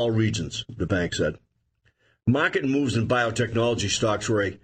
all regions, the bank said. Market moves in biotechnology stocks were a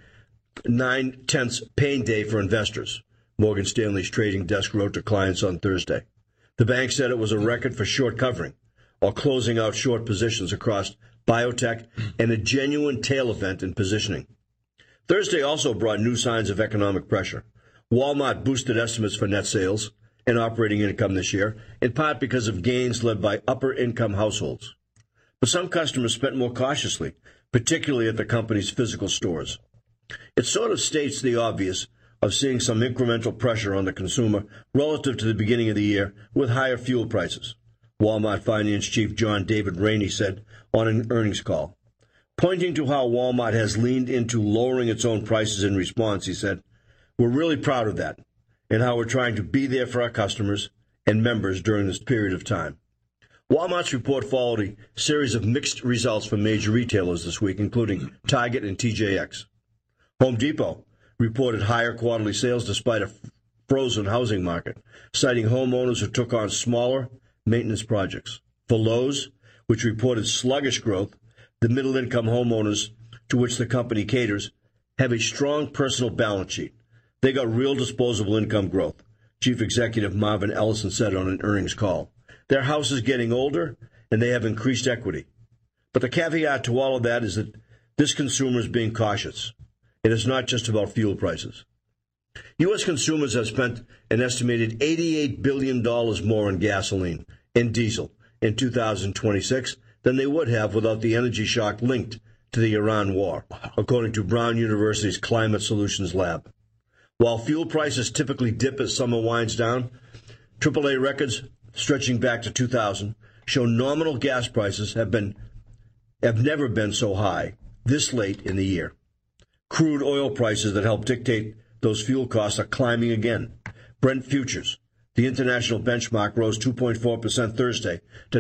9/10 pain day for investors, Morgan Stanley's trading desk wrote to clients on Thursday. The bank said it was a record for short covering, or closing out short positions across biotech, and a genuine tail event in positioning. Thursday also brought new signs of economic pressure. Walmart boosted estimates for net sales and operating income this year, in part because of gains led by upper-income households. But some customers spent more cautiously, particularly at the company's physical stores. It sort of states the obvious of seeing some incremental pressure on the consumer relative to the beginning of the year with higher fuel prices, Walmart Finance Chief John David Rainey said on an earnings call. Pointing to how Walmart has leaned into lowering its own prices in response, he said, "We're really proud of that, and how we're trying to be there for our customers and members during this period of time." Walmart's report followed a series of mixed results from major retailers this week, including Target and TJX. Home Depot reported higher quarterly sales despite a frozen housing market, citing homeowners who took on smaller maintenance projects. For Lowe's, which reported sluggish growth, the middle-income homeowners to which the company caters have a strong personal balance sheet. They got real disposable income growth, Chief Executive Marvin Ellison said on an earnings call. Their house is getting older, and they have increased equity. But the caveat to all of that is that this consumer is being cautious. It is not just about fuel prices. U.S. consumers have spent an estimated $88 billion more on gasoline and diesel in 2026 than they would have without the energy shock linked to the Iran war, according to Brown University's Climate Solutions Lab. While fuel prices typically dip as summer winds down, AAA records stretching back to 2000 show nominal gas prices have never been so high this late in the year. Crude oil prices that help dictate those fuel costs are climbing again. Brent futures, the international benchmark, rose 2.4% Thursday to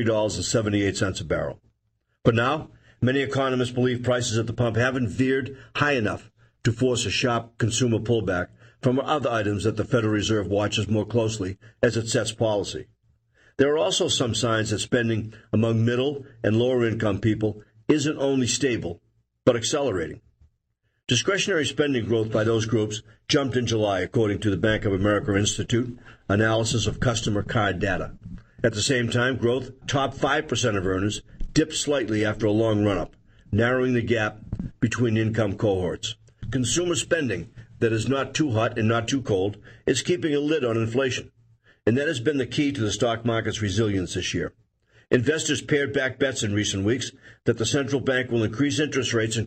$93.78 a barrel. But now, many economists believe prices at the pump haven't veered high enough to force a sharp consumer pullback from other items that the Federal Reserve watches more closely as it sets policy. There are also some signs that spending among middle and lower income people isn't only stable, but accelerating. Discretionary spending growth by those groups jumped in July, according to the Bank of America Institute analysis of customer card data. At the same time, growth, top 5% of earners, dipped slightly after a long run-up, narrowing the gap between income cohorts. Consumer spending that is not too hot and not too cold is keeping a lid on inflation, and that has been the key to the stock market's resilience this year. Investors pared back bets in recent weeks that the central bank will increase interest rates in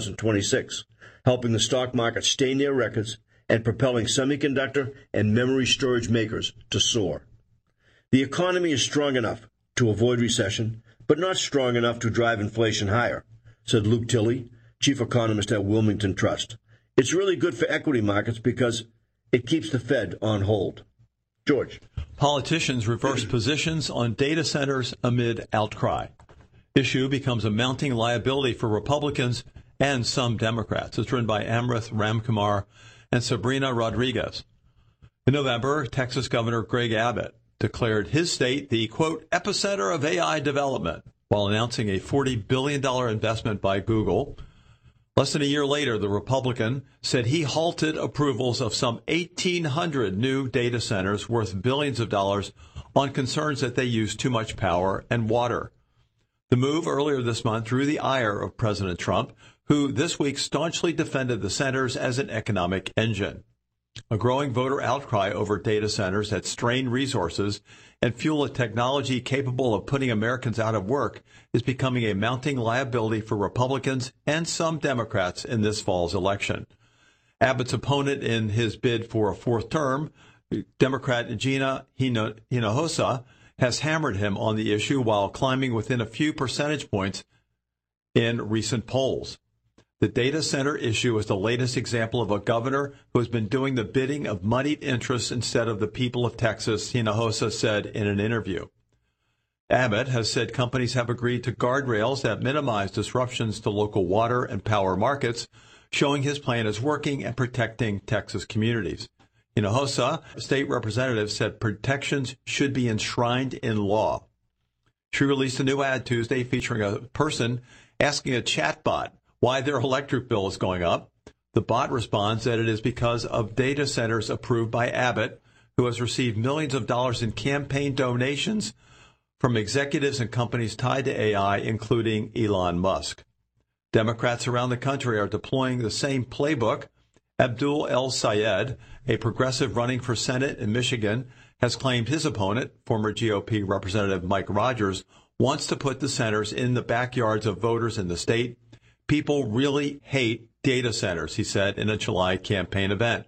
2026, helping the stock market stay near records and propelling semiconductor and memory storage makers to soar. The economy is strong enough to avoid recession, but not strong enough to drive inflation higher, said Luke Tilley, chief economist at Wilmington Trust. It's really good for equity markets because it keeps the Fed on hold. George. Politicians reverse positions on data centers amid outcry. Issue becomes a mounting liability for Republicans and some Democrats. It's written by Amrith Ramkumar and Sabrina Rodriguez. In November, Texas Governor Greg Abbott declared his state the, quote, epicenter of AI development while announcing a $40 billion investment by Google. Less than a year later, the Republican said he halted approvals of some 1,800 new data centers worth billions of dollars on concerns that they use too much power and water. The move earlier this month drew the ire of President Trump, who this week staunchly defended the centers as an economic engine. A growing voter outcry over data centers that strain resources and fuel a technology capable of putting Americans out of work is becoming a mounting liability for Republicans and some Democrats in this fall's election. Abbott's opponent in his bid for a fourth term, Democrat Gina Hinojosa, has hammered him on the issue while climbing within a few percentage points in recent polls. The data center issue is the latest example of a governor who has been doing the bidding of moneyed interests instead of the people of Texas, Hinojosa said in an interview. Abbott has said companies have agreed to guardrails that minimize disruptions to local water and power markets, showing his plan is working and protecting Texas communities. Hinojosa, a state representative, said protections should be enshrined in law. She released a new ad Tuesday featuring a person asking a chatbot why their electric bill is going up. The bot responds that it is because of data centers approved by Abbott, who has received millions of dollars in campaign donations from executives and companies tied to AI, including Elon Musk. Democrats around the country are deploying the same playbook. Abdul El Sayed, a progressive running for Senate in Michigan, has claimed his opponent, former GOP Representative Mike Rogers, wants to put the centers in the backyards of voters in the state. People really hate data centers, he said in a July campaign event.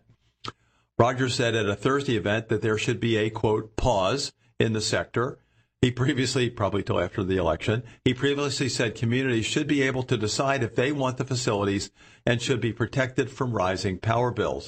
Rogers said at a Thursday event that there should be a, quote, pause in the sector. He previously, probably till after the election, he previously said communities should be able to decide if they want the facilities and should be protected from rising power bills.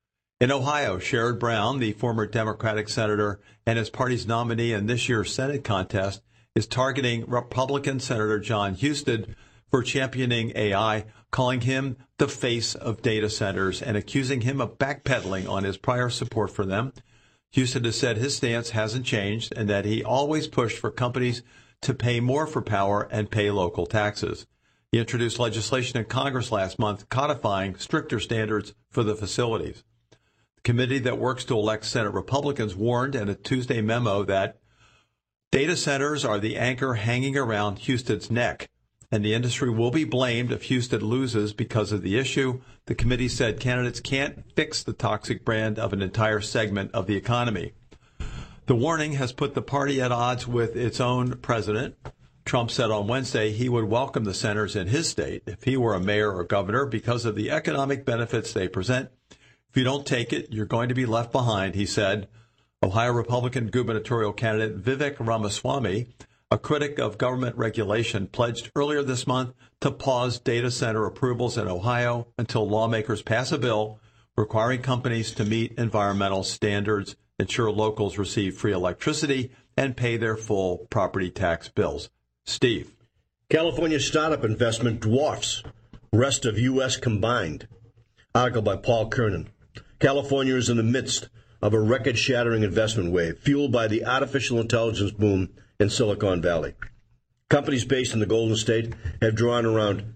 In Ohio, Sherrod Brown, the former Democratic senator and his party's nominee in this year's Senate contest, is targeting Republican Senator John Husted for championing AI, calling him the face of data centers and accusing him of backpedaling on his prior support for them. Husted has said his stance hasn't changed and that he always pushed for companies to pay more for power and pay local taxes. He introduced legislation in Congress last month codifying stricter standards for the facilities. The committee that works to elect Senate Republicans warned in a Tuesday memo that data centers are the anchor hanging around Husted's neck, and the industry will be blamed if Husted loses because of the issue. The committee said candidates can't fix the toxic brand of an entire segment of the economy. The warning has put the party at odds with its own president. Trump said on Wednesday he would welcome the centers in his state if he were a mayor or governor because of the economic benefits they present. If you don't take it, you're going to be left behind, he said. Ohio Republican gubernatorial candidate Vivek Ramaswamy, a critic of government regulation, pledged earlier this month to pause data center approvals in Ohio until lawmakers pass a bill requiring companies to meet environmental standards, ensure locals receive free electricity, and pay their full property tax bills. Steve. California startup investment dwarfs rest of U.S. combined. Article by Paul Kernan. California is in the midst of a record-shattering investment wave fueled by the artificial intelligence boom in Silicon Valley. Companies based in the Golden State have drawn around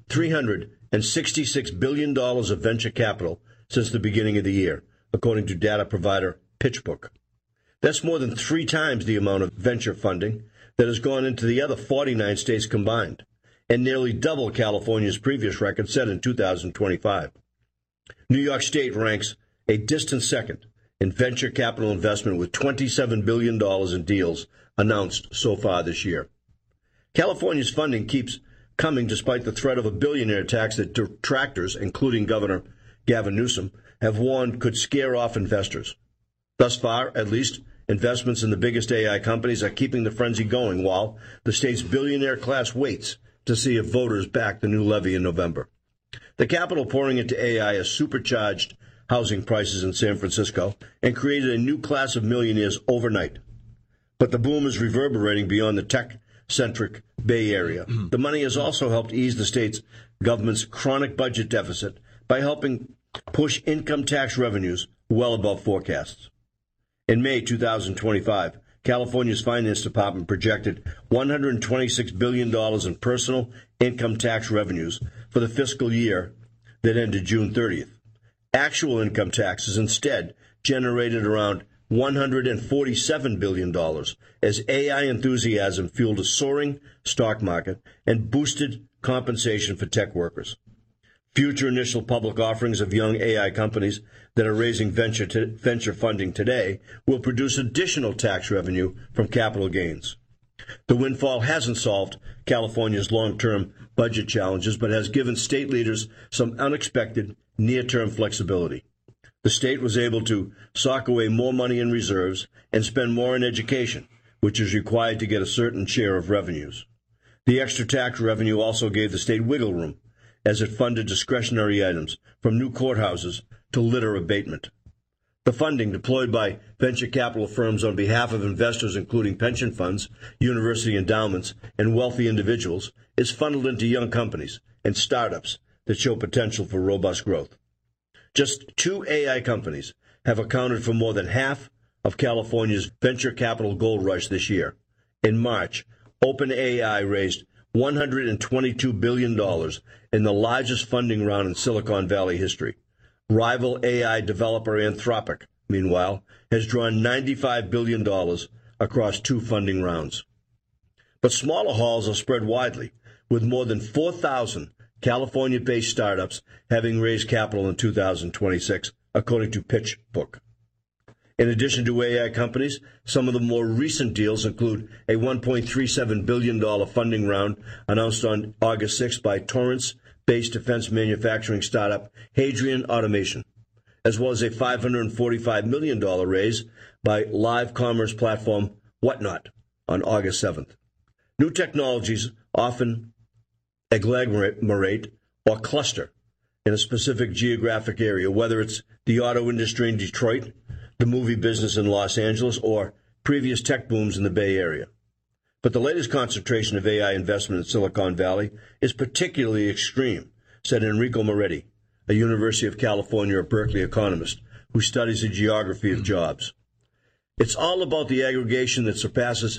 $366 billion of venture capital since the beginning of the year, according to data provider PitchBook. That's more than 3 times the amount of venture funding that has gone into the other 49 states combined, and nearly double California's previous record set in 2025. New York State ranks a distant second in venture capital investment with $27 billion in deals announced so far this year. California's funding keeps coming despite the threat of a billionaire tax that detractors, including Governor Gavin Newsom, have warned could scare off investors. Thus far, at least, investments in the biggest AI companies are keeping the frenzy going while the state's billionaire class waits to see if voters back the new levy in November. The capital pouring into AI has supercharged housing prices in San Francisco and created a new class of millionaires overnight. But the boom is reverberating beyond the tech-centric Bay Area. The money has also helped ease the state's government's chronic budget deficit by helping push income tax revenues well above forecasts. In May 2025, California's Finance Department projected $126 billion in personal income tax revenues for the fiscal year that ended June 30th. Actual income taxes instead generated around $147 billion as AI enthusiasm fueled a soaring stock market and boosted compensation for tech workers. Future initial public offerings of young AI companies that are raising venture funding today will produce additional tax revenue from capital gains. The windfall hasn't solved California's long-term budget challenges, but has given state leaders some unexpected near-term flexibility. The state was able to sock away more money in reserves and spend more on education, which is required to get a certain share of revenues. The extra tax revenue also gave the state wiggle room as it funded discretionary items from new courthouses to litter abatement. The funding deployed by venture capital firms on behalf of investors, including pension funds, university endowments, and wealthy individuals, is funneled into young companies and startups that show potential for robust growth. Just 2 AI companies have accounted for more than half of California's venture capital gold rush this year. In March, OpenAI raised $122 billion in the largest funding round in Silicon Valley history. Rival AI developer Anthropic, meanwhile, has drawn $95 billion across 2 funding rounds. But smaller hauls are spread widely, with more than 4,000 California-based startups having raised capital in 2026, according to PitchBook. In addition to AI companies, some of the more recent deals include a $1.37 billion funding round announced on August 6 by Torrance-based defense manufacturing startup Hadrian Automation, as well as a $545 million raise by live commerce platform Whatnot on August 7th. New technologies often agglomerate or cluster in a specific geographic area, whether it's the auto industry in Detroit, the movie business in Los Angeles, or previous tech booms in the Bay Area. But the latest concentration of AI investment in Silicon Valley is particularly extreme, said Enrico Moretti, a University of California or Berkeley economist who studies the geography of jobs. It's all about the aggregation that surpasses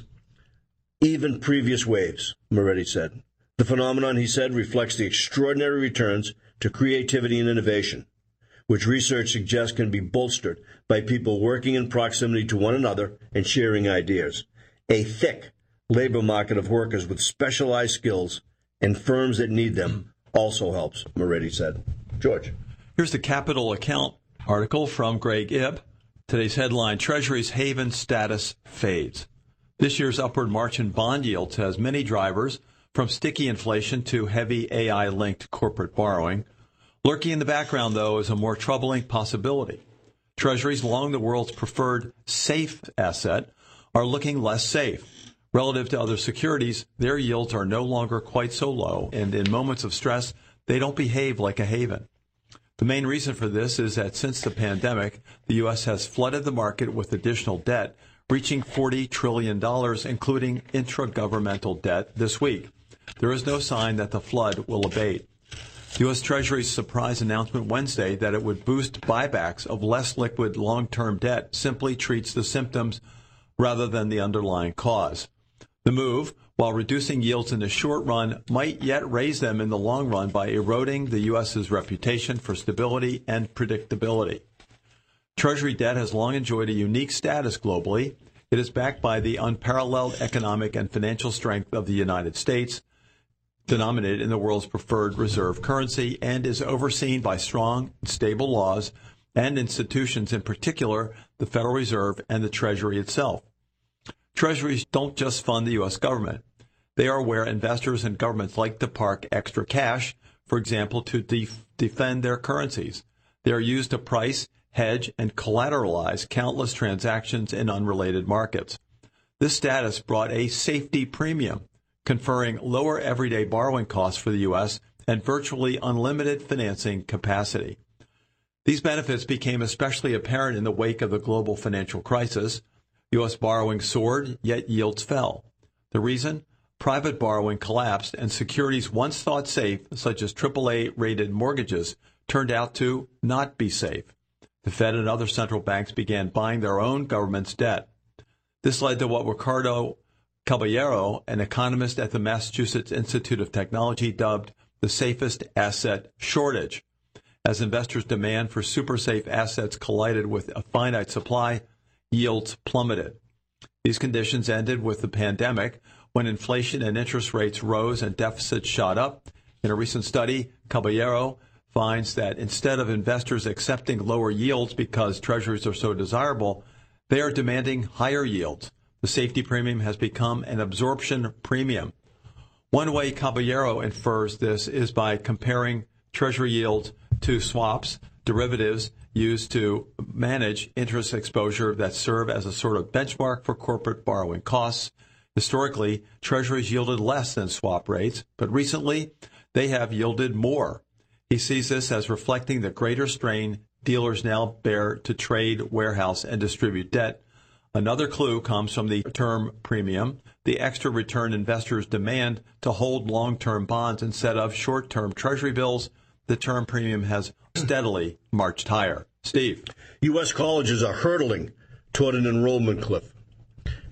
even previous waves, Moretti said. The phenomenon, he said, reflects the extraordinary returns to creativity and innovation, which research suggests can be bolstered by people working in proximity to one another and sharing ideas. A thick labor market of workers with specialized skills and firms that need them also helps, Moretti said. George. Here's the Capital Account article from Greg Ibb. Today's headline, Treasury's haven status fades. This year's upward march in bond yields has many drivers, from sticky inflation to heavy AI-linked corporate borrowing. Lurking in the background, though, is a more troubling possibility. Treasuries, long the world's preferred safe asset, are looking less safe. Relative to other securities, their yields are no longer quite so low, and in moments of stress, they don't behave like a haven. The main reason for this is that since the pandemic, the U.S. has flooded the market with additional debt, reaching $40 trillion, including intragovernmental debt this week. There is no sign that the flood will abate. The U.S. Treasury's surprise announcement Wednesday that it would boost buybacks of less liquid long-term debt simply treats the symptoms rather than the underlying cause. The move, while reducing yields in the short run, might yet raise them in the long run by eroding the U.S.'s reputation for stability and predictability. Treasury debt has long enjoyed a unique status globally. It is backed by the unparalleled economic and financial strength of the United States, denominated in the world's preferred reserve currency, and is overseen by strong, stable laws and institutions, in particular the Federal Reserve and the Treasury itself. Treasuries don't just fund the U.S. government. They are where investors and governments like to park extra cash, for example, to defend their currencies. They are used to price, hedge, and collateralize countless transactions in unrelated markets. This status brought a safety premium, conferring lower everyday borrowing costs for the U.S. and virtually unlimited financing capacity. These benefits became especially apparent in the wake of the global financial crisis. U.S. borrowing soared, yet yields fell. The reason? Private borrowing collapsed, and securities once thought safe, such as AAA-rated mortgages, turned out to not be safe. The Fed and other central banks began buying their own government's debt. This led to what Ricardo Caballero, an economist at the Massachusetts Institute of Technology, dubbed the safest asset shortage. As investors' demand for super safe assets collided with a finite supply, yields plummeted. These conditions ended with the pandemic, when inflation and interest rates rose and deficits shot up. In a recent study, Caballero finds that instead of investors accepting lower yields because treasuries are so desirable, they are demanding higher yields. The safety premium has become an absorption premium. One way Caballero infers this is by comparing treasury yields to swaps, derivatives used to manage interest exposure that serve as a sort of benchmark for corporate borrowing costs. Historically, treasuries yielded less than swap rates, but recently they have yielded more. He sees this as reflecting the greater strain dealers now bear to trade, warehouse, and distribute debt. Another clue comes from the term premium, the extra return investors demand to hold long-term bonds instead of short-term treasury bills. The term premium has steadily marched higher. Steve. U.S. colleges are hurtling toward an enrollment cliff.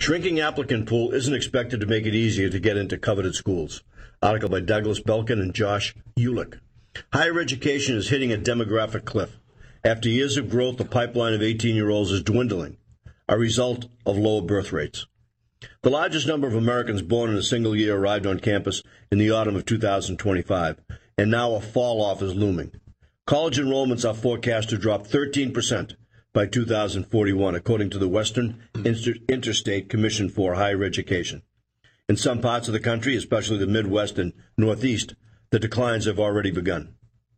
Shrinking applicant pool isn't expected to make it easier to get into coveted schools. Article by Douglas Belkin and Josh Ulick. Higher education is hitting a demographic cliff. After years of growth, the pipeline of 18-year-olds is dwindling, a result of lower birth rates. The largest number of Americans born in a single year arrived on campus in the autumn of 2025, and now a fall-off is looming. College enrollments are forecast to drop 13% by 2041, according to the Western Interstate Commission for Higher Education. In some parts of the country, especially the Midwest and Northeast, the declines have already begun.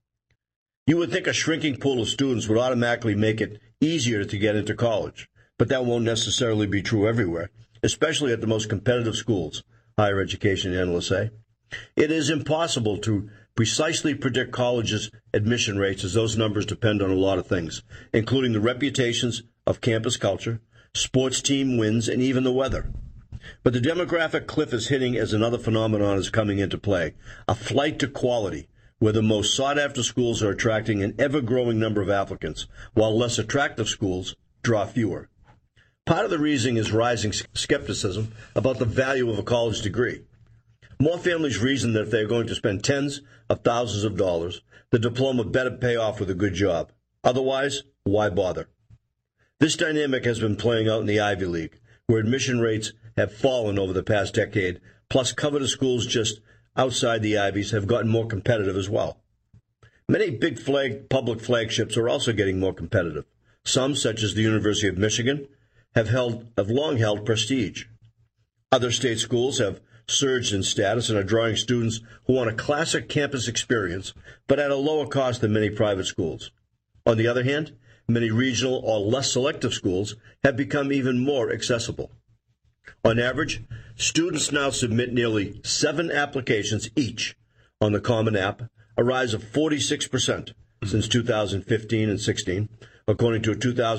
You would think a shrinking pool of students would automatically make it easier to get into college, but that won't necessarily be true everywhere, especially at the most competitive schools, higher education analysts say. It is impossible to precisely predict colleges' admission rates, as those numbers depend on a lot of things, including the reputations of campus culture, sports team wins, and even the weather. But the demographic cliff is hitting as another phenomenon is coming into play, a flight to quality, where the most sought-after schools are attracting an ever-growing number of applicants, while less attractive schools draw fewer. Part of the reason is rising skepticism about the value of a college degree. More families reason that if they are going to spend tens of thousands of dollars, the diploma better pay off with a good job. Otherwise, why bother? This dynamic has been playing out in the Ivy League, where admission rates have fallen over the past decade, plus coveted schools just outside the Ivies have gotten more competitive as well. Many big public flagships are also getting more competitive. Some, such as the University of Michigan, have long held prestige. Other state schools have surged in status and are drawing students who want a classic campus experience, but at a lower cost than many private schools. On the other hand, many regional or less selective schools have become even more accessible. On average, students now submit nearly 7 applications each on the Common App, a rise of 46% since 2015 and 16, according to a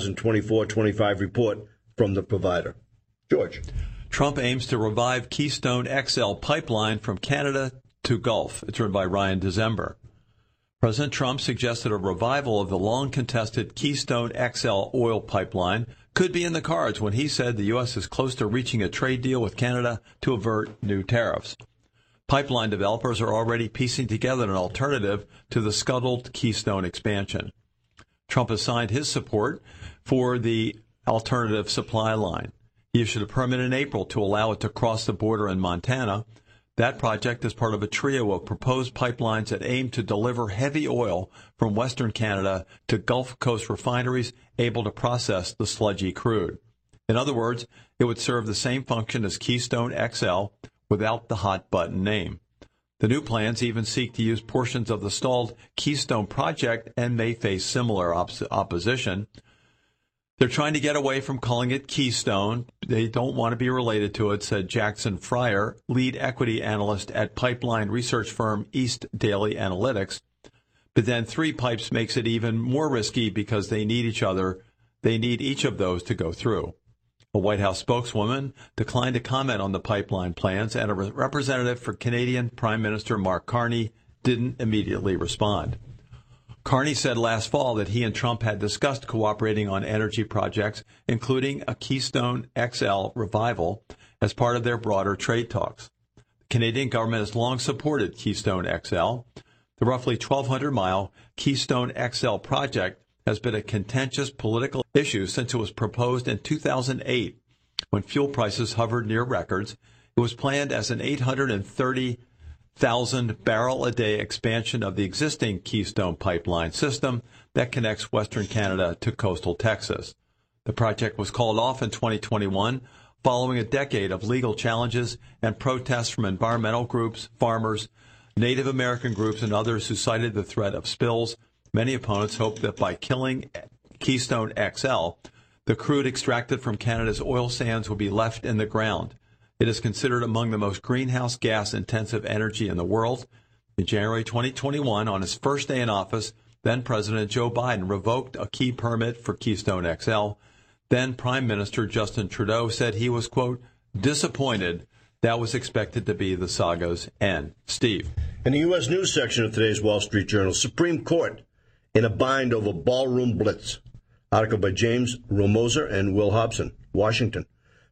2024-25 report from the provider. George. Trump aims to revive Keystone XL pipeline from Canada to Gulf. It's written by Ryan December. President Trump suggested a revival of the long-contested Keystone XL oil pipeline could be in the cards when he said the U.S. is close to reaching a trade deal with Canada to avert new tariffs. Pipeline developers are already piecing together an alternative to the scuttled Keystone expansion. Trump has signed his support for the alternative supply line. He issued a permit in April to allow it to cross the border in Montana. That project is part of a trio of proposed pipelines that aim to deliver heavy oil from Western Canada to Gulf Coast refineries able to process the sludgy crude. In other words, it would serve the same function as Keystone XL without the hot button name. The new plans even seek to use portions of the stalled Keystone project and may face similar opposition. They're trying to get away from calling it Keystone. They don't want to be related to it, said Jackson Fryer, lead equity analyst at pipeline research firm East Daily Analytics. But then 3 pipes makes it even more risky because they need each other. They need each of those to go through. A White House spokeswoman declined to comment on the pipeline plans, and a representative for Canadian Prime Minister Mark Carney didn't immediately respond. Carney said last fall that he and Trump had discussed cooperating on energy projects, including a Keystone XL revival, as part of their broader trade talks. The Canadian government has long supported Keystone XL. The roughly 1,200-mile Keystone XL project has been a contentious political issue since it was proposed in 2008, when fuel prices hovered near records. It was planned as an 830,000-barrel-a-day expansion of the existing Keystone pipeline system that connects Western Canada to coastal Texas. The project was called off in 2021 following a decade of legal challenges and protests from environmental groups, farmers, Native American groups, and others who cited the threat of spills. Many opponents hope that by killing Keystone XL, the crude extracted from Canada's oil sands will be left in the ground. It is considered among the most greenhouse gas-intensive energy in the world. In January 2021, on his first day in office, then-President Joe Biden revoked a key permit for Keystone XL. Then Prime Minister Justin Trudeau said he was, quote, disappointed that was expected to be the saga's end. Steve. In the U.S. News section of today's Wall Street Journal, Supreme Court in a bind over ballroom blitz. Article by James Romoser and Will Hobson, Washington.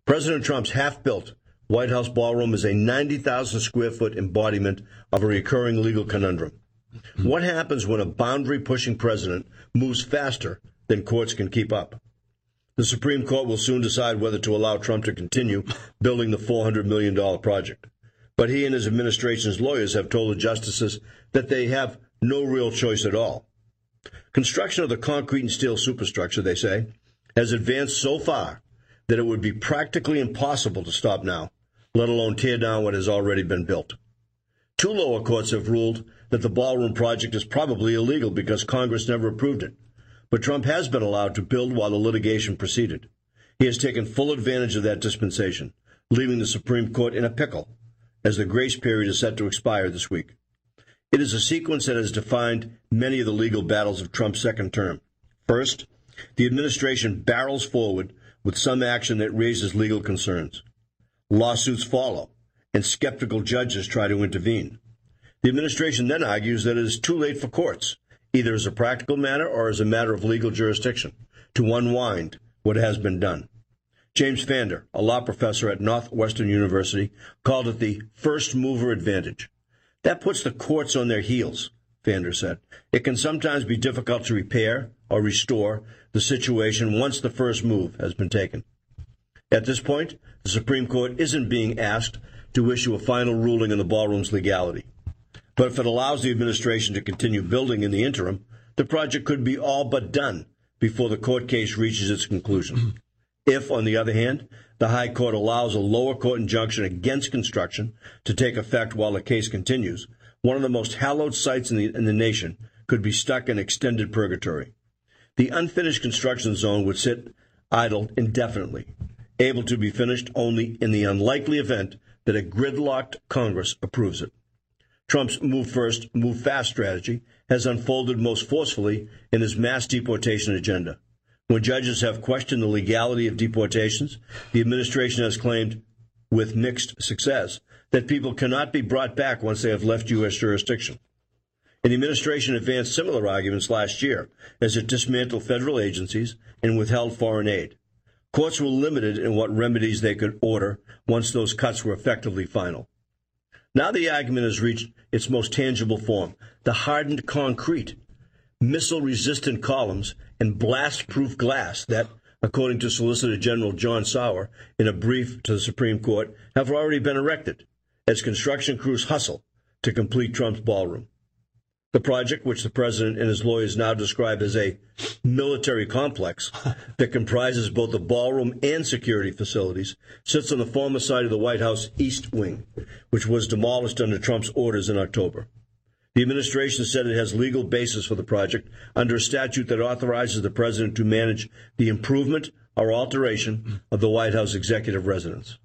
President Trump's half-built White House ballroom is a 90,000 square foot embodiment of a recurring legal conundrum. What happens when a boundary-pushing president moves faster than courts can keep up? The Supreme Court will soon decide whether to allow Trump to continue building the $400 million project. But he and his administration's lawyers have told the justices that they have no real choice at all. Construction of the concrete and steel superstructure, they say, has advanced so far that it would be practically impossible to stop now, let alone tear down what has already been built. Two lower courts have ruled that the ballroom project is probably illegal because Congress never approved it. But Trump has been allowed to build while the litigation proceeded. He has taken full advantage of that dispensation, leaving the Supreme Court in a pickle, as the grace period is set to expire this week. It is a sequence that has defined many of the legal battles of Trump's second term. First, the administration barrels forward with some action that raises legal concerns. Lawsuits follow, and skeptical judges try to intervene. The administration then argues that it is too late for courts, either as a practical matter or as a matter of legal jurisdiction, to unwind what has been done. James Fander, a law professor at Northwestern University, called it the first mover advantage. That puts the courts on their heels, Fander said. It can sometimes be difficult to repair or restore the situation once the first move has been taken. At this point, the Supreme Court isn't being asked to issue a final ruling on the ballroom's legality. But if it allows the administration to continue building in the interim, the project could be all but done before the court case reaches its conclusion. If, on the other hand, the High Court allows a lower court injunction against construction to take effect while the case continues, one of the most hallowed sites in the nation could be stuck in extended purgatory. The unfinished construction zone would sit idle indefinitely, able to be finished only in the unlikely event that a gridlocked Congress approves it. Trump's move first, move fast strategy has unfolded most forcefully in his mass deportation agenda. When judges have questioned the legality of deportations, the administration has claimed, with mixed success, that people cannot be brought back once they have left U.S. jurisdiction. And the administration advanced similar arguments last year as it dismantled federal agencies and withheld foreign aid. Courts were limited in what remedies they could order once those cuts were effectively final. Now the argument has reached its most tangible form, the hardened concrete, missile-resistant columns, and blast-proof glass that, according to Solicitor General John Sauer in a brief to the Supreme Court, have already been erected as construction crews hustle to complete Trump's ballroom. The project, which the president and his lawyers now describe as a military complex that comprises both the ballroom and security facilities, sits on the former site of the White House East Wing, which was demolished under Trump's orders in October. The administration said it has legal basis for the project under a statute that authorizes the president to manage the improvement or alteration of the White House executive residence.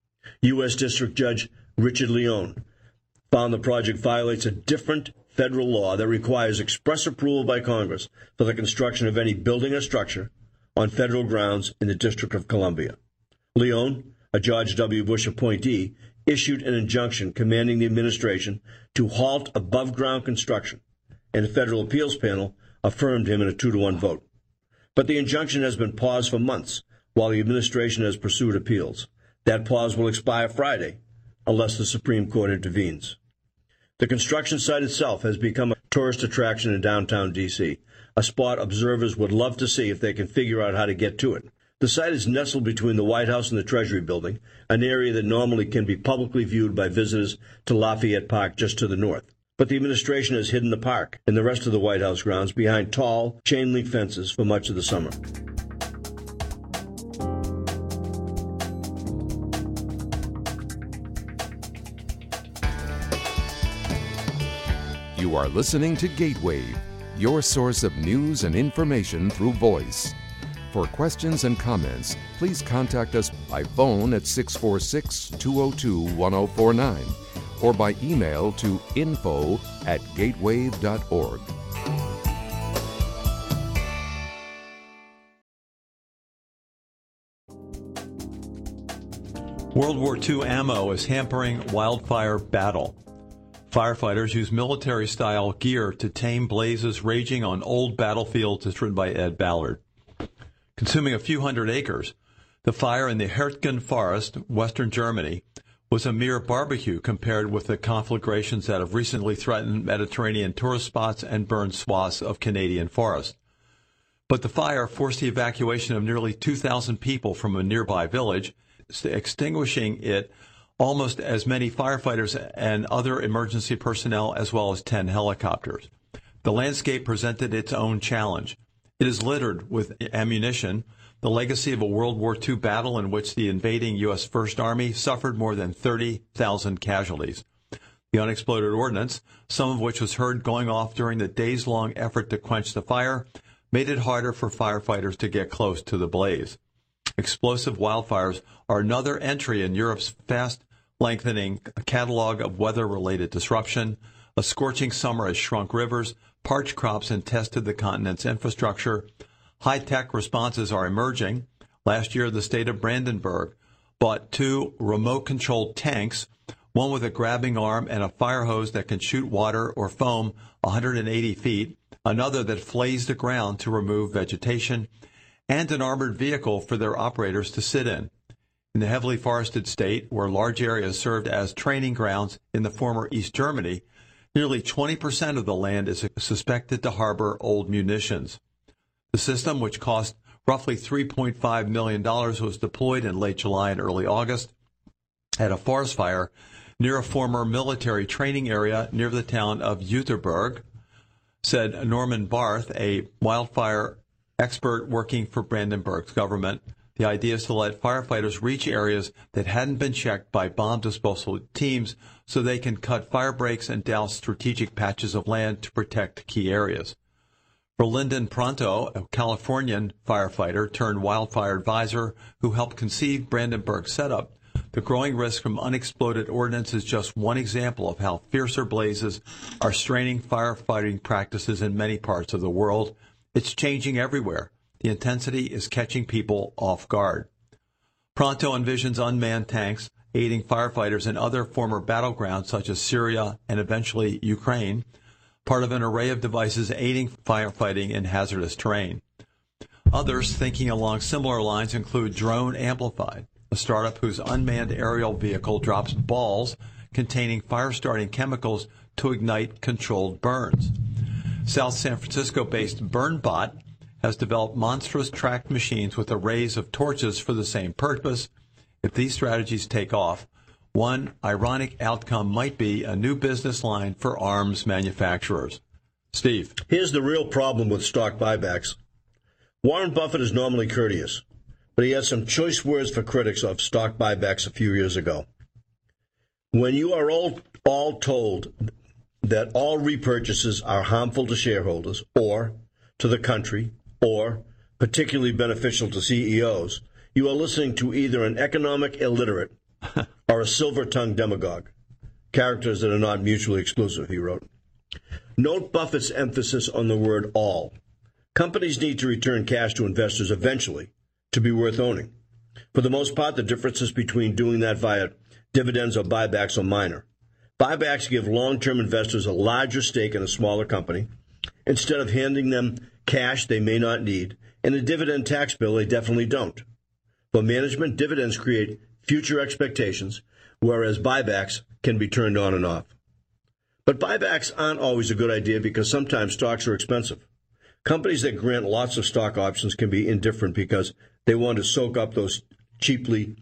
U.S. District Judge Richard Leone found the project violates a different federal law that requires express approval by Congress for the construction of any building or structure on federal grounds in the District of Columbia. Leone, a George W. Bush appointee, issued an injunction commanding the administration to halt above-ground construction, and the Federal Appeals Panel affirmed him in a 2-1 vote. But the injunction has been paused for months while the administration has pursued appeals. That pause will expire Friday, unless the Supreme Court intervenes. The construction site itself has become a tourist attraction in downtown D.C., a spot observers would love to see if they can figure out how to get to it. The site is nestled between the White House and the Treasury Building, an area that normally can be publicly viewed by visitors to Lafayette Park just to the north. But the administration has hidden the park and the rest of the White House grounds behind tall, chain-link fences for much of the summer. You are listening to Gatewave, your source of news and information through voice. For questions and comments, please contact us by phone at 646-202-1049 or by email to info@gatewave.org. World War II ammo is hampering wildfire battle. Firefighters use military-style gear to tame blazes raging on old battlefields, as written by Ed Ballard. Consuming a few hundred acres, The fire in the Hürtgen Forest, western Germany, was a mere barbecue compared with the conflagrations that have recently threatened Mediterranean tourist spots and burned swaths of Canadian forest. But the fire forced the evacuation of nearly 2,000 people from a nearby village, extinguishing it almost as many firefighters and other emergency personnel as well as 10 helicopters. The landscape presented its own challenge. It is littered with ammunition, the legacy of a World War II battle in which the invading U.S. First Army suffered more than 30,000 casualties. The unexploded ordnance, some of which was heard going off during the days-long effort to quench the fire, made it harder for firefighters to get close to the blaze. Explosive wildfires are another entry in Europe's fast-lengthening catalog of weather-related disruption. A scorching summer has shrunk rivers, parched crops, and tested the continent's infrastructure. High-tech responses are emerging. Last year, the state of Brandenburg bought 2 remote-controlled tanks, one with a grabbing arm and a fire hose that can shoot water or foam 180 feet, another that flays the ground to remove vegetation, and an armored vehicle for their operators to sit in. In the heavily forested state, where large areas served as training grounds in the former East Germany, nearly 20% of the land is suspected to harbor old munitions. The system, which cost roughly $3.5 million, was deployed in late July and early August at a forest fire near a former military training area near the town of Jüterberg, said Norman Barth, a wildfire expert working for Brandenburg's government. The idea is to let firefighters reach areas that hadn't been checked by bomb disposal teams so they can cut fire breaks and douse strategic patches of land to protect key areas. For Lyndon Pronto, a Californian firefighter turned wildfire advisor who helped conceive Brandenburg's setup, the growing risk from unexploded ordnance is just one example of how fiercer blazes are straining firefighting practices in many parts of the world. It's changing everywhere. The intensity is catching people off guard. Pronto envisions unmanned tanks aiding firefighters in other former battlegrounds such as Syria and eventually Ukraine, part of an array of devices aiding firefighting in hazardous terrain. Others thinking along similar lines include Drone Amplified, a startup whose unmanned aerial vehicle drops balls containing fire-starting chemicals to ignite controlled burns. South San Francisco-based BurnBot has developed monstrous tracked machines with arrays of torches for the same purpose. If these strategies take off, one ironic outcome might be a new business line for arms manufacturers. Steve. Here's the real problem with stock buybacks. Warren Buffett is normally courteous, but he had some choice words for critics of stock buybacks a few years ago. When you are all told that all repurchases are harmful to shareholders or to the country or particularly beneficial to CEOs, you are listening to either an economic illiterate or a silver-tongued demagogue, characters that are not mutually exclusive, he wrote. Note Buffett's emphasis on the word all. Companies need to return cash to investors eventually to be worth owning. For the most part, the differences between doing that via dividends or buybacks are minor. Buybacks give long-term investors a larger stake in a smaller company instead of handing them cash they may not need and a dividend tax bill they definitely don't. For management, dividends create future expectations, whereas buybacks can be turned on and off. But buybacks aren't always a good idea because sometimes stocks are expensive. Companies that grant lots of stock options can be indifferent because they want to soak up those cheaply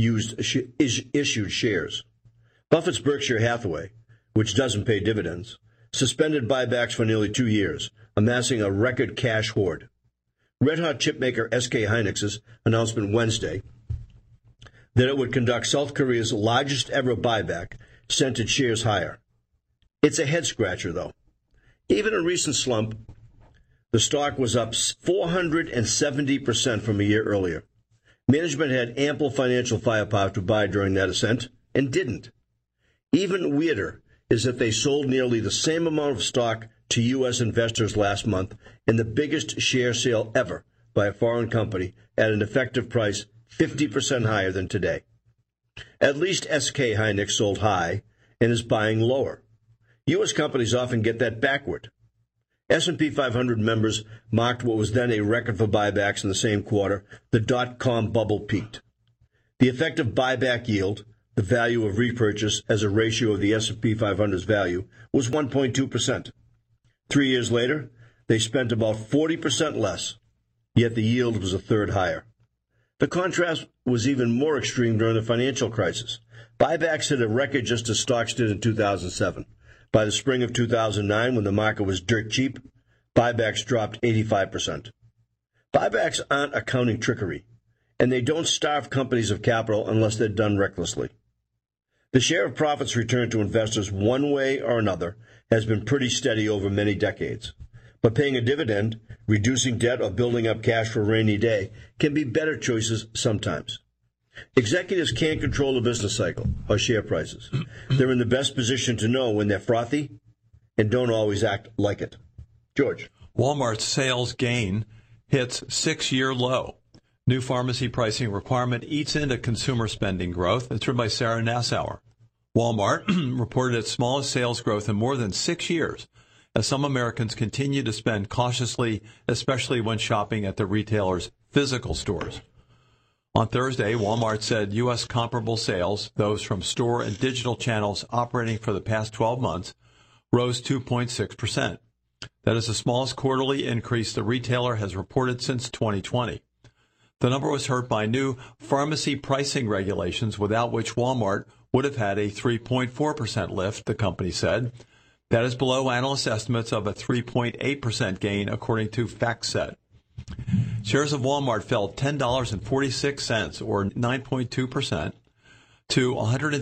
issued shares. Buffett's Berkshire Hathaway, which doesn't pay dividends, suspended buybacks for nearly 2 years, amassing a record cash hoard. Red Hot chip maker SK Hynix's announcement Wednesday that it would conduct South Korea's largest ever buyback sent its shares higher. It's a head-scratcher, though. Even in a recent slump, the stock was up 470% from a year earlier. Management had ample financial firepower to buy during that ascent and didn't. Even weirder is that they sold nearly the same amount of stock to U.S. investors last month in the biggest share sale ever by a foreign company at an effective price 50% higher than today. At least SK Hynix sold high and is buying lower. U.S. companies often get that backward. S&P 500 members marked what was then a record for buybacks in the same quarter. The dot-com bubble peaked. The effective buyback yield, the value of repurchase as a ratio of the S&P 500's value, was 1.2%. 3 years later, they spent about 40% less, yet the yield was a third higher. The contrast was even more extreme during the financial crisis. Buybacks hit a record just as stocks did in 2007. By the spring of 2009, when the market was dirt cheap, buybacks dropped 85%. Buybacks aren't accounting trickery, and they don't starve companies of capital unless they're done recklessly. The share of profits returned to investors one way or another has been pretty steady over many decades. But paying a dividend, reducing debt, or building up cash for a rainy day can be better choices sometimes. Executives can't control the business cycle or share prices. They're in the best position to know when they're frothy and don't always act like it. George. Walmart's sales gain hits 6-year low. New pharmacy pricing requirement eats into consumer spending growth. It's written by Sarah Nassauer. Walmart reported its smallest sales growth in more than 6 years, as some Americans continue to spend cautiously, especially when shopping at the retailer's physical stores. On Thursday, Walmart said U.S. comparable sales, those from store and digital channels operating for the past 12 months, rose 2.6%. That is the smallest quarterly increase the retailer has reported since 2020. The number was hurt by new pharmacy pricing regulations, without which Walmart would have had a 3.4% lift, the company said. That is below analyst estimates of a 3.8% gain, according to FactSet. Shares of Walmart fell $10.46, or 9.2%, to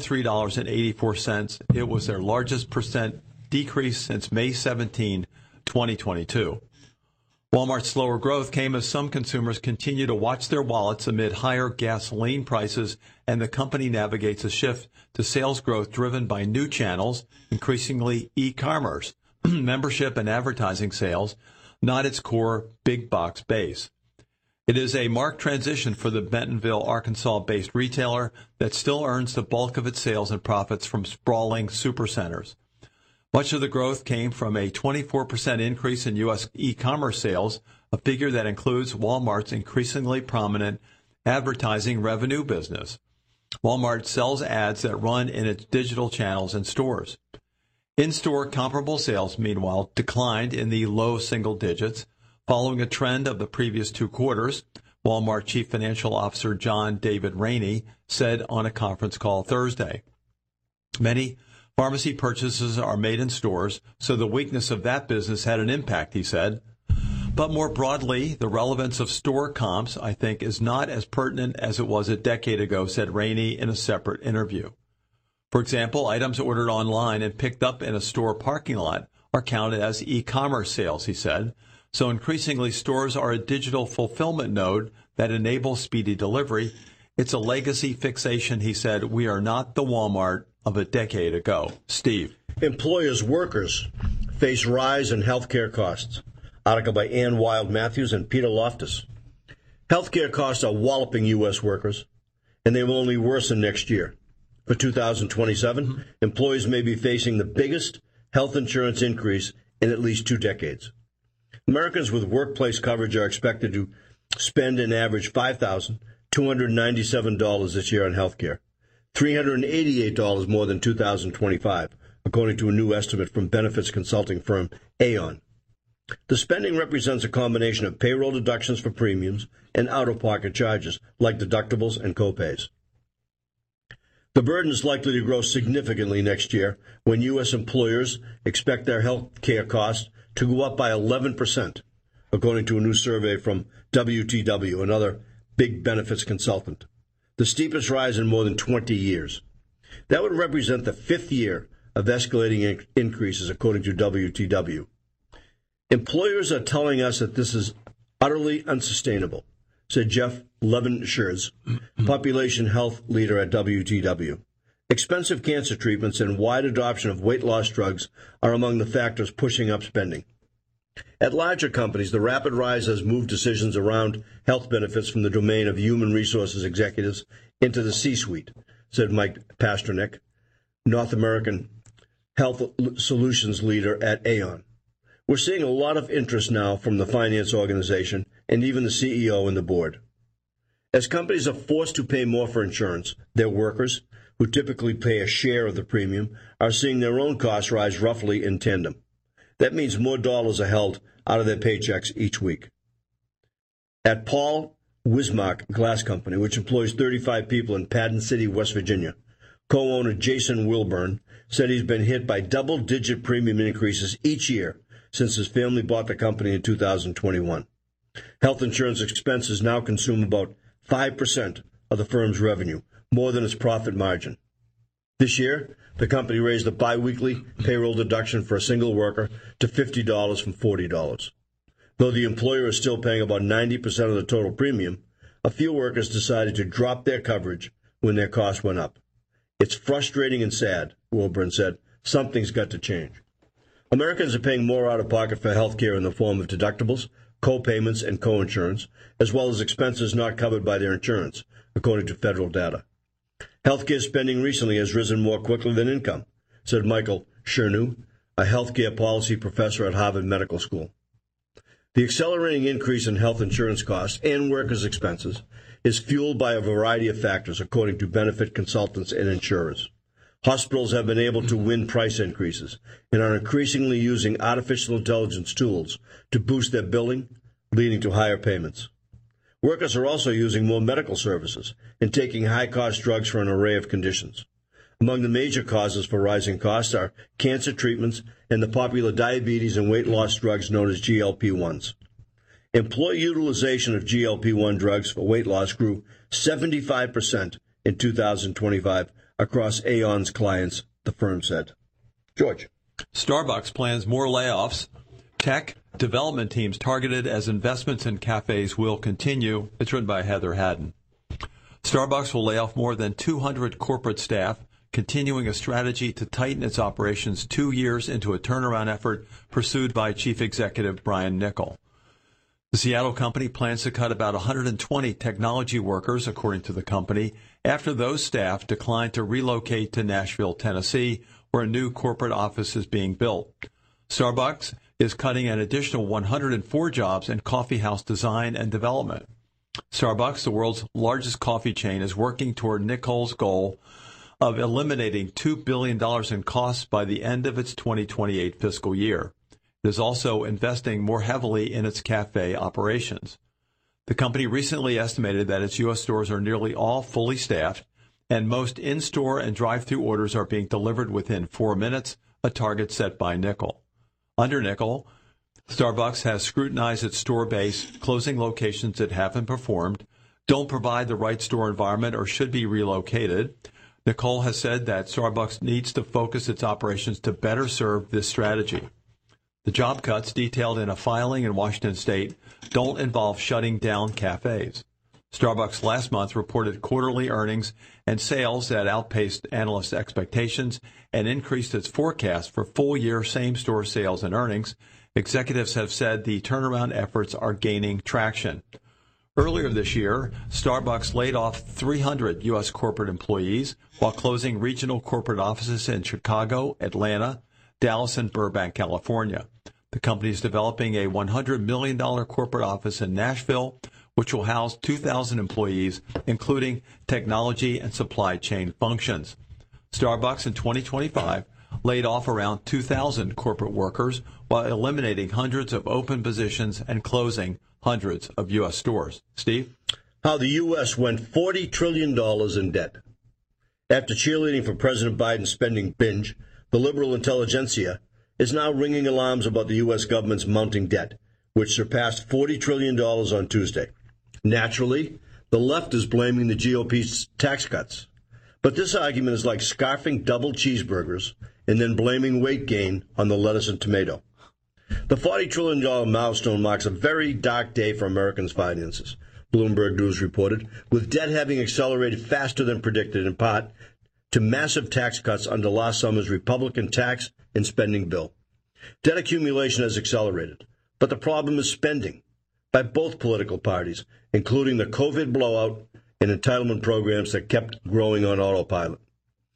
$103.84. It was their largest percent decrease since May 17, 2022. Walmart's slower growth came as some consumers continue to watch their wallets amid higher gasoline prices, and the company navigates a shift to sales growth driven by new channels, increasingly e-commerce, membership and advertising sales, not its core big box base. It is a marked transition for the Bentonville, Arkansas-based retailer that still earns the bulk of its sales and profits from sprawling supercenters. Much of the growth came from a 24% increase in U.S. e-commerce sales, a figure that includes Walmart's increasingly prominent advertising revenue business. Walmart sells ads that run in its digital channels and stores. In-store comparable sales, meanwhile, declined in the low single digits, following a trend of the previous 2 quarters, Walmart Chief Financial Officer John David Rainey said on a conference call Thursday. Many pharmacy purchases are made in stores, so the weakness of that business had an impact, he said. But more broadly, the relevance of store comps, I think, is not as pertinent as it was a decade ago, said Rainey in a separate interview. For example, items ordered online and picked up in a store parking lot are counted as e-commerce sales, he said. So increasingly, stores are a digital fulfillment node that enables speedy delivery. It's a legacy fixation, he said. We are not the Walmart of a decade ago. Steve. Employers' workers face rise in healthcare costs. Article by Ann Wild Matthews and Peter Loftus. Healthcare costs are walloping U.S. workers, and they will only worsen next year. For 2027, employees may be facing the biggest health insurance increase in at least 2 decades. Americans with workplace coverage are expected to spend an average $5,297 this year on health care, $388 more than 2025, according to a new estimate from benefits consulting firm Aon. The spending represents a combination of payroll deductions for premiums and out-of-pocket charges, like deductibles and copays. The burden is likely to grow significantly next year when U.S. employers expect their health care costs to go up by 11%, according to a new survey from WTW, another big benefits consultant, the steepest rise in more than 20 years. That would represent the 5th year of escalating increases, according to WTW. Employers are telling us that this is utterly unsustainable, said Jeff Levenshires, population health leader at WTW. Expensive cancer treatments and wide adoption of weight loss drugs are among the factors pushing up spending. At larger companies, the rapid rise has moved decisions around health benefits from the domain of human resources executives into the C-suite, said Mike Pasternak, North American Health Solutions leader at Aon. We're seeing a lot of interest now from the finance organization and even the CEO and the board. As companies are forced to pay more for insurance, their workers, who typically pay a share of the premium, are seeing their own costs rise roughly in tandem. That means more dollars are held out of their paychecks each week. At Paul Wismark Glass Company, which employs 35 people in Patton City, West Virginia, co-owner Jason Wilburn said he's been hit by double-digit premium increases each year since his family bought the company in 2021. Health insurance expenses now consume about 5% of the firm's revenue, more than its profit margin. This year, the company raised the biweekly payroll deduction for a single worker to $50 from $40. Though the employer is still paying about 90% of the total premium, a few workers decided to drop their coverage when their costs went up. It's frustrating and sad, Wilburn said. Something's got to change. Americans are paying more out of pocket for health care in the form of deductibles, co-payments, and co-insurance, as well as expenses not covered by their insurance, according to federal data. Healthcare spending recently has risen more quickly than income, said Michael Chernew, a healthcare policy professor at Harvard Medical School. The accelerating increase in health insurance costs and workers' expenses is fueled by a variety of factors, according to benefit consultants and insurers. Hospitals have been able to win price increases and are increasingly using artificial intelligence tools to boost their billing, leading to higher payments. Workers are also using more medical services and taking high-cost drugs for an array of conditions. Among the major causes for rising costs are cancer treatments and the popular diabetes and weight loss drugs known as GLP-1s. Employee utilization of GLP-1 drugs for weight loss grew 75% in 2025 across Aon's clients, the firm said. George. Starbucks plans more layoffs. Tech development teams targeted as investments in cafes will continue. It's written by Heather Haddon. Starbucks will lay off more than 200 corporate staff, continuing a strategy to tighten its operations 2 years into a turnaround effort pursued by Chief Executive Brian Niccol. The Seattle company plans to cut about 120 technology workers, according to the company, after those staff declined to relocate to Nashville, Tennessee, where a new corporate office is being built. Starbucks is cutting an additional 104 jobs in coffee house design and development. Starbucks, the world's largest coffee chain, is working toward Niccol's goal of eliminating $2 billion in costs by the end of its 2028 fiscal year. It is also investing more heavily in its cafe operations. The company recently estimated that its U.S. stores are nearly all fully staffed, and most in-store and drive-through orders are being delivered within 4 minutes, a target set by Niccol. Under Niccol, Starbucks has scrutinized its store base, closing locations that haven't performed, don't provide the right store environment, or should be relocated. Niccol has said that Starbucks needs to focus its operations to better serve this strategy. The job cuts detailed in a filing in Washington State don't involve shutting down cafes. Starbucks last month reported quarterly earnings and sales that outpaced analyst expectations and increased its forecast for full-year same-store sales and earnings. Executives have said the turnaround efforts are gaining traction. Earlier this year, Starbucks laid off 300 U.S. corporate employees while closing regional corporate offices in Chicago, Atlanta, Dallas, and Burbank, California. The company is developing a $100 million corporate office in Nashville, which will house 2,000 employees, including technology and supply chain functions. Starbucks in 2025 laid off around 2,000 corporate workers while eliminating hundreds of open positions and closing hundreds of U.S. stores. Steve? How the U.S. went $40 trillion in debt. After cheerleading for President Biden's spending binge, the liberal intelligentsia is now ringing alarms about the U.S. government's mounting debt, which surpassed $40 trillion on Tuesday. Naturally, the left is blaming the GOP's tax cuts. But this argument is like scarfing double cheeseburgers and then blaming weight gain on the lettuce and tomato. The $40 trillion milestone marks a very dark day for Americans' finances, Bloomberg News reported, with debt having accelerated faster than predicted, in part to massive tax cuts under last summer's Republican tax and spending bill. Debt accumulation has accelerated, but the problem is spending by both political parties, including the COVID blowout and entitlement programs that kept growing on autopilot.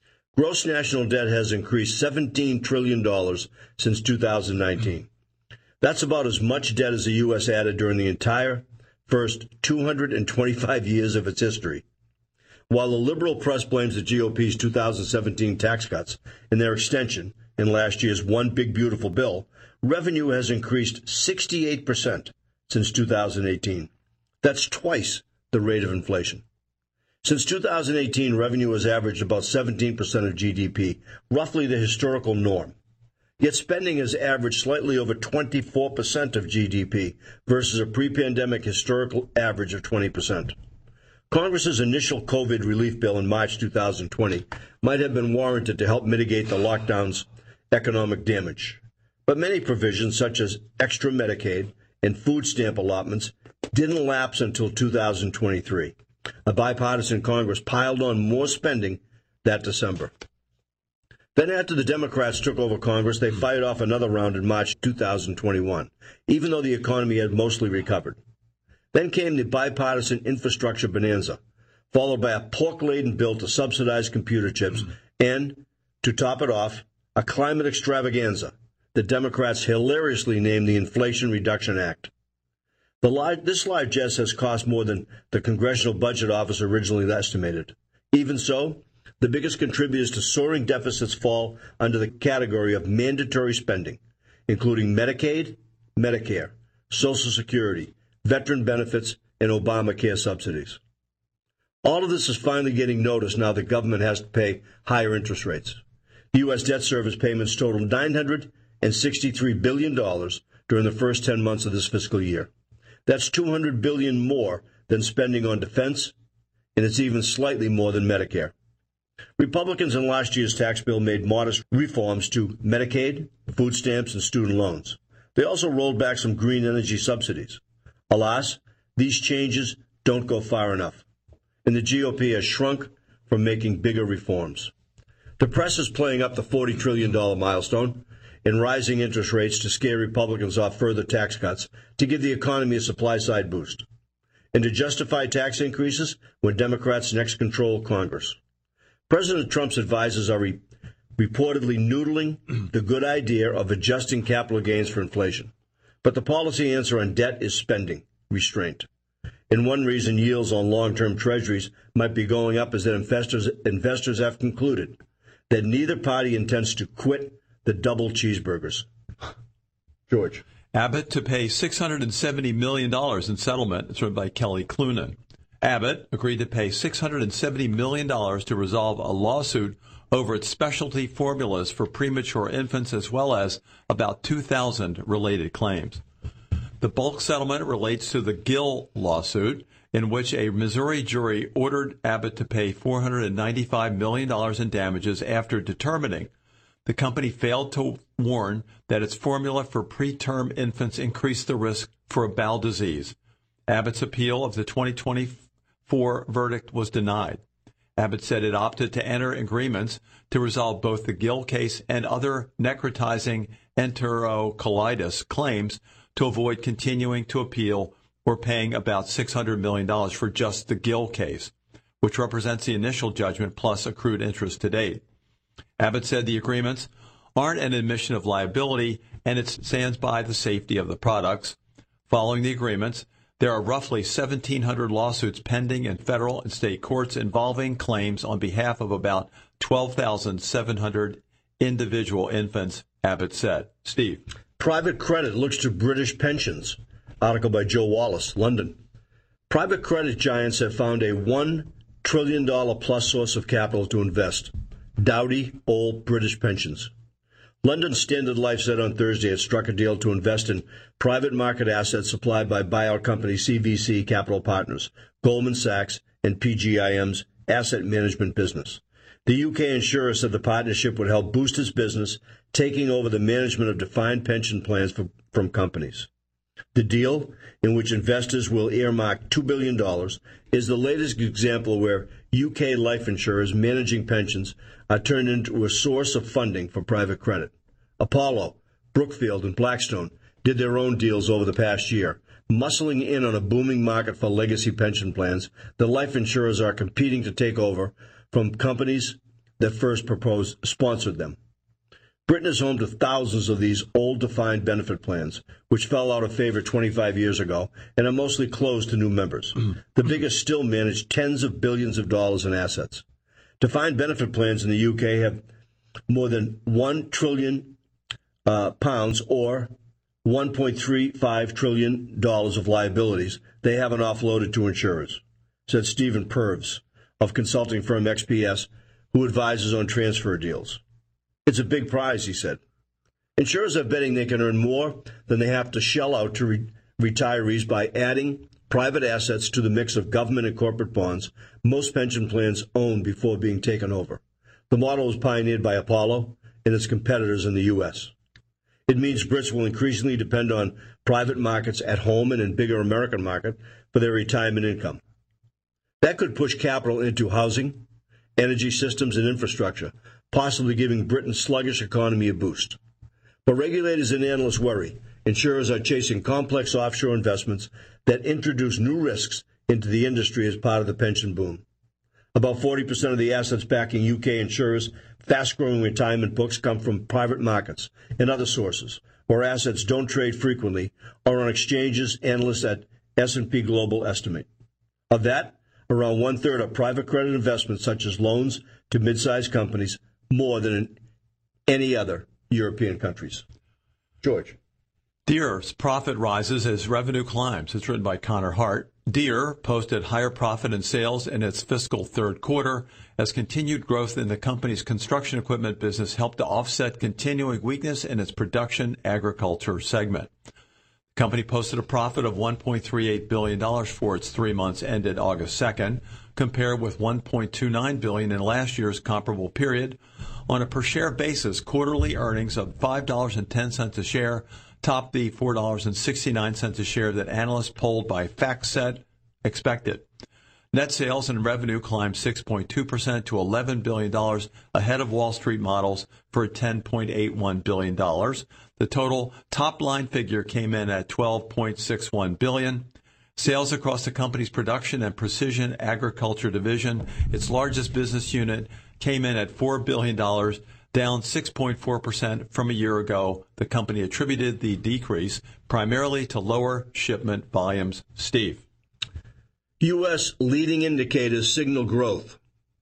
Gross national debt has increased $17 trillion since 2019. That's about as much debt as the U.S. added during the entire first 225 years of its history. While the liberal press blames the GOP's 2017 tax cuts and their extension in last year's One Big Beautiful Bill, revenue has increased 68% since 2018. That's twice the rate of inflation. Since 2018, revenue has averaged about 17% of GDP, roughly the historical norm. Yet spending has averaged slightly over 24% of GDP versus a pre-pandemic historical average of 20%. Congress's initial COVID relief bill in March 2020 might have been warranted to help mitigate the lockdown's economic damage. But many provisions, such as extra Medicaid and food stamp allotments, didn't lapse until 2023. A bipartisan Congress piled on more spending that December. Then after the Democrats took over Congress, they fired off another round in March 2021, even though the economy had mostly recovered. Then came the bipartisan infrastructure bonanza, followed by a pork-laden bill to subsidize computer chips, and, to top it off, a climate extravaganza the Democrats hilariously named the Inflation Reduction Act. This largesse has cost more than the Congressional Budget Office originally estimated. Even so, the biggest contributors to soaring deficits fall under the category of mandatory spending, including Medicaid, Medicare, Social Security, veteran benefits, and Obamacare subsidies. All of this is finally getting noticed now that government has to pay higher interest rates. The U.S. debt service payments totaled $963 billion during the first 10 months of this fiscal year. That's $200 billion more than spending on defense, and it's even slightly more than Medicare. Republicans in last year's tax bill made modest reforms to Medicaid, food stamps, and student loans. They also rolled back some green energy subsidies. Alas, these changes don't go far enough, and the GOP has shrunk from making bigger reforms. The press is playing up the $40 trillion milestone and rising interest rates to scare Republicans off further tax cuts to give the economy a supply-side boost, and to justify tax increases when Democrats next control Congress. President Trump's advisors are reportedly noodling the good idea of adjusting capital gains for inflation. But the policy answer on debt is spending restraint. And one reason yields on long-term treasuries might be going up is that investors have concluded that neither party intends to quit the double cheeseburgers. George. Abbott to pay $670 million in settlement. It's written by Kelly Clunan. Abbott agreed to pay $670 million to resolve a lawsuit over its specialty formulas for premature infants, as well as about 2,000 related claims. The bulk settlement relates to the Gill lawsuit, in which a Missouri jury ordered Abbott to pay $495 million in damages after determining the company failed to warn that its formula for preterm infants increased the risk for a bowel disease. Abbott's appeal of the 2024 verdict was denied. Abbott said it opted to enter agreements to resolve both the Gill case and other necrotizing enterocolitis claims to avoid continuing to appeal or paying about $600 million for just the Gill case, which represents the initial judgment plus accrued interest to date. Abbott said the agreements aren't an admission of liability, and it stands by the safety of the products. Following the agreements, there are roughly 1,700 lawsuits pending in federal and state courts involving claims on behalf of about 12,700 individual infants, Abbott said. Steve. Private credit looks to British pensions. Article by Joe Wallace, London. Private credit giants have found a $1 trillion plus source of capital to invest. Dowdy old British pensions. London Standard Life said on Thursday it struck a deal to invest in private market assets supplied by buyout company CVC Capital Partners, Goldman Sachs, and PGIM's asset management business. The UK insurer said the partnership would help boost its business, taking over the management of defined pension plans from companies. The deal, in which investors will earmark $2 billion, is the latest example where UK life insurers managing pensions are turned into a source of funding for private credit. Apollo, Brookfield, and Blackstone did their own deals over the past year. Muscling in on a booming market for legacy pension plans, the life insurers are competing to take over from companies that first sponsored them. Britain is home to thousands of these old defined benefit plans, which fell out of favor 25 years ago and are mostly closed to new members. The biggest still manage tens of billions of dollars in assets. Defined benefit plans in the UK have more than £1 trillion or $1.35 trillion of liabilities they haven't offloaded to insurers, said Stephen Purves of consulting firm XPS, who advises on transfer deals. It's a big prize, he said. Insurers are betting they can earn more than they have to shell out to retirees by adding private assets to the mix of government and corporate bonds most pension plans own before being taken over. The model was pioneered by Apollo and its competitors in the U.S. It means Brits will increasingly depend on private markets at home and in bigger American market for their retirement income. That could push capital into housing, energy systems, and infrastructure, possibly giving Britain's sluggish economy a boost. But regulators and analysts worry insurers are chasing complex offshore investments that introduce new risks into the industry as part of the pension boom. About 40% of the assets backing UK insurers' fast-growing retirement books come from private markets and other sources, where assets don't trade frequently or on exchanges analysts at S&P Global estimate. Of that, around one-third are private credit investments such as loans to mid-sized companies, more than in any other European countries. George. Deere's profit rises as revenue climbs. It's written by Connor Hart. Deere posted higher profit and sales in its fiscal third quarter as continued growth in the company's construction equipment business helped to offset continuing weakness in its production agriculture segment. The company posted a profit of $1.38 billion for its 3 months ended August 2nd, compared with $1.29 billion in last year's comparable period. On a per-share basis, quarterly earnings of $5.10 a share topped the $4.69 a share that analysts polled by FactSet expected. Net sales and revenue climbed 6.2% to $11 billion, ahead of Wall Street models for $10.81 billion. The total top-line figure came in at $12.61 billion. Sales across the company's production and precision agriculture division, its largest business unit, came in at $4 billion, down 6.4% from a year ago. The company attributed the decrease primarily to lower shipment volumes. Steve. U.S. leading indicators signal growth.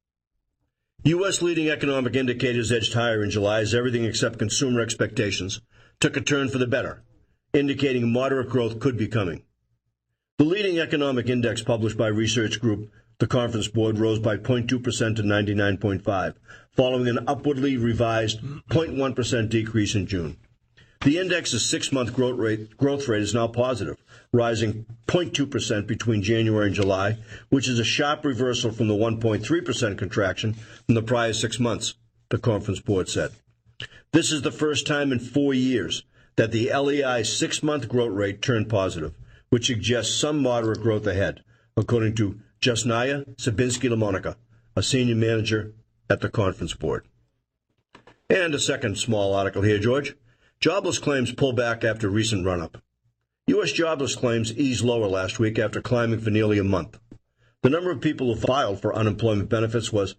U.S. leading economic indicators edged higher in July as everything except consumer expectations took a turn for the better, indicating moderate growth could be coming. The leading economic index published by research group The Conference Board rose by 0.2% to 99.5, following an upwardly revised 0.1% decrease in June. The index's 6-month growth rate is now positive, rising 0.2% between January and July, which is a sharp reversal from the 1.3% contraction from the prior 6 months, the Conference Board said. This is the first time in 4 years that the LEI's 6-month growth rate turned positive, which suggests some moderate growth ahead, according to Jasnaya Sabinsky-Lamonica, a senior manager at the Conference Board. And a second small article here, George. Jobless claims pull back after recent run-up. U.S. jobless claims eased lower last week after climbing for nearly a month. The number of people who filed for unemployment benefits was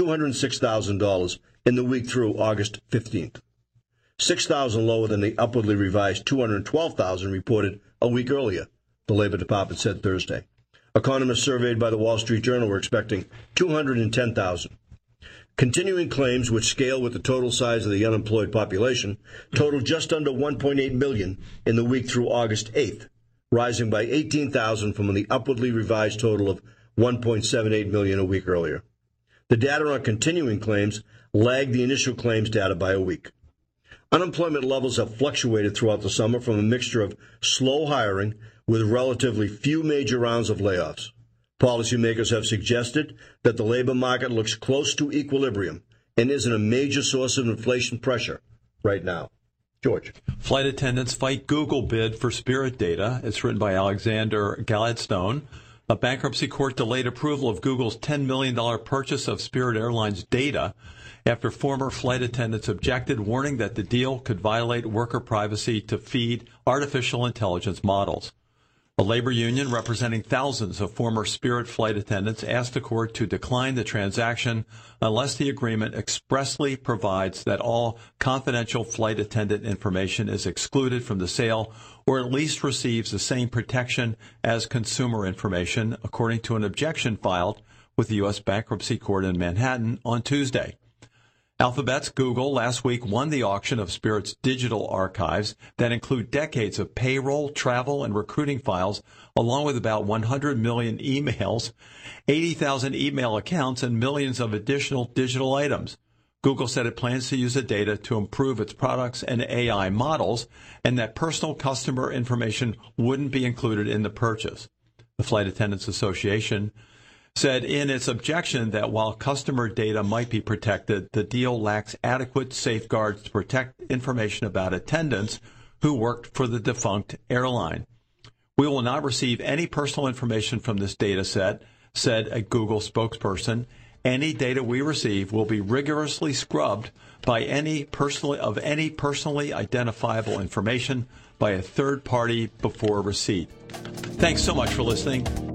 206,000 in the week through August 15th, 6,000 lower than the upwardly revised 212,000 reported a week earlier, the Labor Department said Thursday. Economists surveyed by the Wall Street Journal were expecting 210,000. Continuing claims, which scale with the total size of the unemployed population, totaled just under 1.8 million in the week through August 8th, rising by 18,000 from the upwardly revised total of 1.78 million a week earlier. The data on continuing claims lagged the initial claims data by a week. Unemployment levels have fluctuated throughout the summer from a mixture of slow hiring with relatively few major rounds of layoffs. Policymakers have suggested that the labor market looks close to equilibrium and isn't a major source of inflation pressure right now. George. Flight attendants fight Google bid for Spirit data. It's written by Alexander Gladstone. A bankruptcy court delayed approval of Google's $10 million purchase of Spirit Airlines data after former flight attendants objected, warning that the deal could violate worker privacy to feed artificial intelligence models. A labor union representing thousands of former Spirit flight attendants asked the court to decline the transaction unless the agreement expressly provides that all confidential flight attendant information is excluded from the sale or at least receives the same protection as consumer information, according to an objection filed with the U.S. Bankruptcy Court in Manhattan on Tuesday. Alphabet's Google last week won the auction of Spirit's digital archives that include decades of payroll, travel, and recruiting files, along with about 100 million emails, 80,000 email accounts, and millions of additional digital items. Google said it plans to use the data to improve its products and AI models, and that personal customer information wouldn't be included in the purchase. The Flight Attendants Association said in its objection that while customer data might be protected, the deal lacks adequate safeguards to protect information about attendants who worked for the defunct airline. We will not receive any personal information from this data set, said a Google spokesperson. Any data we receive will be rigorously scrubbed by any personally identifiable information by a third party before receipt. Thanks so much for listening.